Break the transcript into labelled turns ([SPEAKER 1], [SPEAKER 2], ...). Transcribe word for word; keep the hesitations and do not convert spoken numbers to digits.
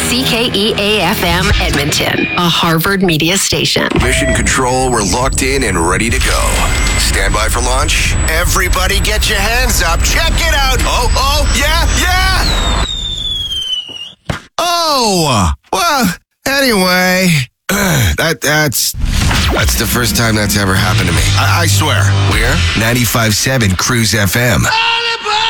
[SPEAKER 1] C K E A F M Edmonton, a Harvard media station.
[SPEAKER 2] Mission Control, we're locked in and ready to go. Stand by for launch. Everybody get your hands up. Check it out. Oh, oh, yeah, yeah. Oh, well, anyway, that that's that's the first time that's ever happened to me. I, I swear. We're ninety-five point seven Cruise F M.